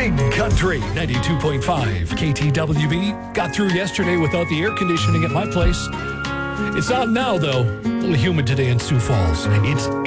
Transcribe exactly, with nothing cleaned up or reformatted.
Big Country ninety-two point five K T W B. Got through yesterday without the air conditioning at my place. It's out now, though. A little humid today in Sioux Falls. It's